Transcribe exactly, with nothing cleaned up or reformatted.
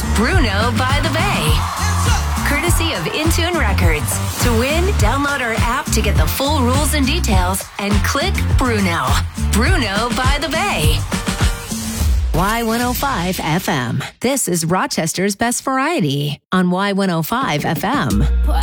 Bruno by the Bay. Courtesy of Intune Records. To win, download our app to get the full rules and details and click Bruno. Bruno by the Bay. Y one oh five F M. This is Rochester's Best Variety on Y one oh five F M.